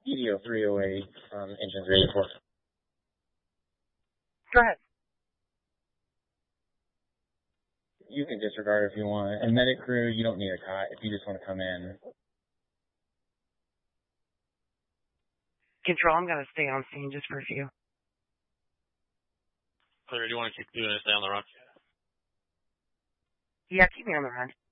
EDO 308, engine 384. Go ahead. You can disregard if you want. And medic crew, you don't need a cot if you just want to come in. Control, I'm going to stay on scene just for a few. Clear, do you want to keep doing this down the run? Yeah, keep me on the run.